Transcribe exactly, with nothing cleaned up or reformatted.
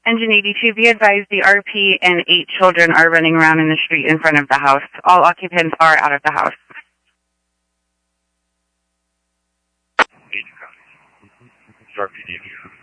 Engine eighty-two, be advised the R P and eight children are running around in the street in front of the house. All occupants are out of the house. eighty copies. R P D.